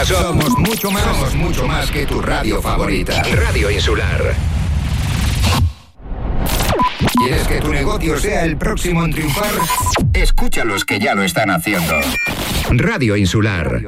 Somos mucho más que tu radio favorita. Radio Insular. ¿Quieres que tu negocio sea el próximo en triunfar? Escucha a los que ya lo están haciendo. Radio Insular.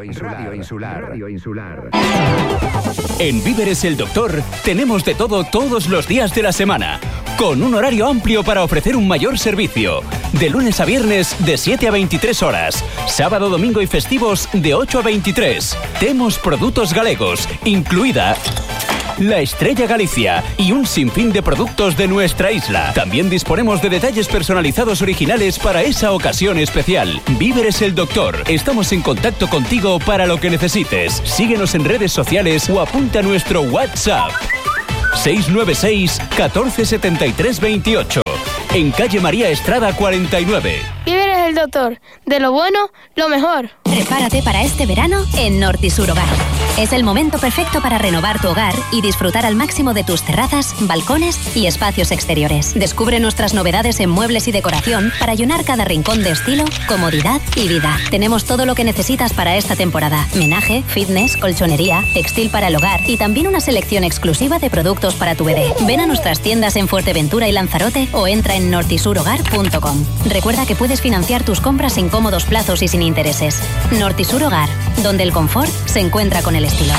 En Víveres El Doctor tenemos de todo todos los días de la semana, con un horario amplio para ofrecer un mayor servicio. De lunes a viernes de 7 a 23 horas, sábado, domingo y festivos de 8 a 23. Temos produtos galegos, incluida la Estrella Galicia y un sinfín de productos de nuestra isla. También disponemos de detalles personalizados originales para esa ocasión especial. Víveres El Doctor. Estamos en contacto contigo para lo que necesites. Síguenos en redes sociales o apunta a nuestro WhatsApp. 696 14 73 28. En calle María Estrada 49. Víveres El Doctor. De lo bueno, lo mejor. Prepárate para este verano en Nortisur Hogar. Es el momento perfecto para renovar tu hogar y disfrutar al máximo de tus terrazas, balcones y espacios exteriores. Descubre nuestras novedades en muebles y decoración para llenar cada rincón de estilo, comodidad y vida. Tenemos todo lo que necesitas para esta temporada. Menaje, fitness, colchonería, textil para el hogar y también una selección exclusiva de productos para tu bebé. Ven a nuestras tiendas en Fuerteventura y Lanzarote o entra en nortisurhogar.com. Recuerda que puedes financiar tus compras en cómodos plazos y sin intereses. Nortisur Hogar, donde el confort se encuentra con el estilo.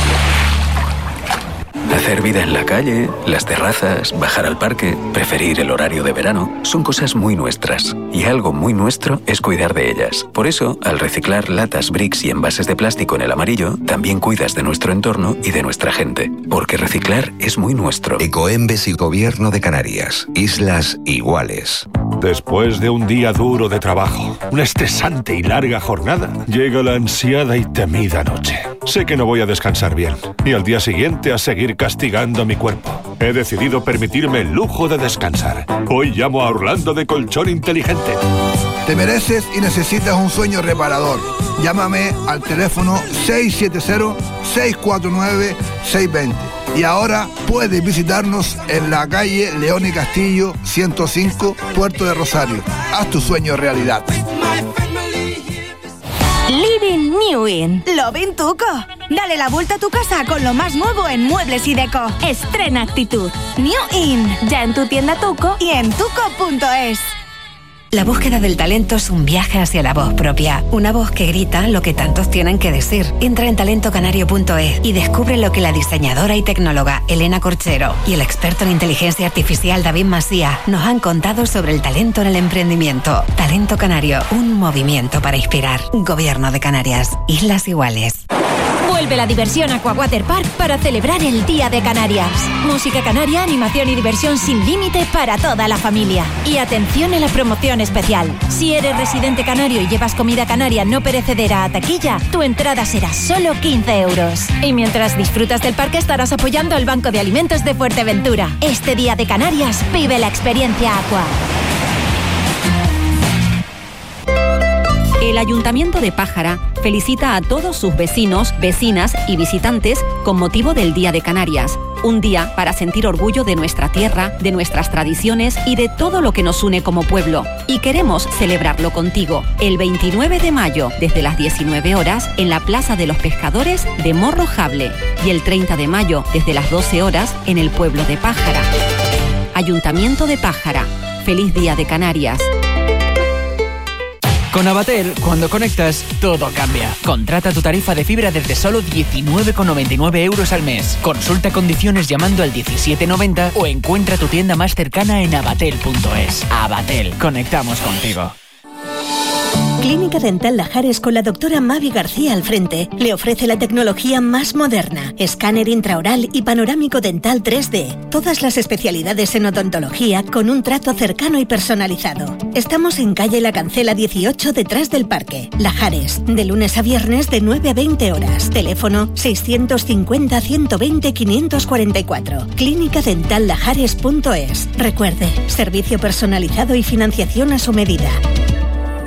Hacer vida en la calle, las terrazas, bajar al parque, preferir el horario de verano, son cosas muy nuestras. Y algo muy nuestro es cuidar de ellas. Por eso, al reciclar latas, bricks y envases de plástico en el amarillo, también cuidas de nuestro entorno y de nuestra gente. Porque reciclar es muy nuestro. Ecoembes y Gobierno de Canarias. Islas iguales. Después de un día duro de trabajo, una estresante y larga jornada, llega la ansiada y temida noche. Sé que no voy a descansar bien, y al día siguiente a seguir castigando a mi cuerpo. He decidido permitirme el lujo de descansar. Hoy llamo a Orlando de Colchón Inteligente. Te mereces y necesitas un sueño reparador. Llámame al teléfono 670-649-620. Y ahora puedes visitarnos en la calle León y Castillo 105, Puerto de Rosario. Haz tu sueño realidad. Living New In. ¿Lo ven, Tuco? Dale la vuelta a tu casa con lo más nuevo en muebles y deco. Estrena actitud. New In. Ya en tu tienda Tuco y en tuco.es. La búsqueda del talento es un viaje hacia la voz propia. Una voz que grita lo que tantos tienen que decir. Entra en talentocanario.es y descubre lo que la diseñadora y tecnóloga Elena Corchero y el experto en inteligencia artificial David Masía nos han contado sobre el talento en el emprendimiento. Talento Canario, un movimiento para inspirar. Gobierno de Canarias. Islas iguales. Vuelve la diversión Aqua Water Park para celebrar el Día de Canarias. Música canaria, animación y diversión sin límite para toda la familia. Y atención a la promoción especial. Si eres residente canario y llevas comida canaria no perecedera a taquilla, tu entrada será solo 15 euros. Y mientras disfrutas del parque estarás apoyando al Banco de Alimentos de Fuerteventura. Este Día de Canarias vive la experiencia Aqua. El Ayuntamiento de Pájara felicita a todos sus vecinos, vecinas y visitantes con motivo del Día de Canarias. Un día para sentir orgullo de nuestra tierra, de nuestras tradiciones y de todo lo que nos une como pueblo. Y queremos celebrarlo contigo el 29 de mayo desde las 19 horas en la Plaza de los Pescadores de Morrojable y el 30 de mayo desde las 12 horas en el pueblo de Pájara. Ayuntamiento de Pájara. Feliz Día de Canarias. Con Abatel, cuando conectas, todo cambia. Contrata tu tarifa de fibra desde solo 19,99 euros al mes. Consulta condiciones llamando al 1790 o encuentra tu tienda más cercana en abatel.es. Abatel, conectamos contigo. Clínica Dental Lajares con la doctora Mavi García al frente le ofrece la tecnología más moderna, escáner intraoral y panorámico dental 3D. Todas las especialidades en odontología con un trato cercano y personalizado. Estamos en calle La Cancela 18 detrás del parque. Lajares, de lunes a viernes de 9 a 20 horas. Teléfono 650 120 544. clínicadentallajares.es. Recuerde, servicio personalizado y financiación a su medida.